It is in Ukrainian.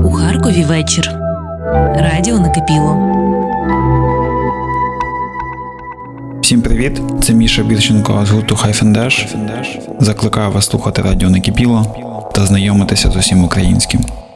У Харкові вечір. Радіо накипіло. Всім привіт! Це Міша Бірченко з гурту Хайфендеш. Закликаю вас слухати радіо накипіло та знайомитися з усім українським.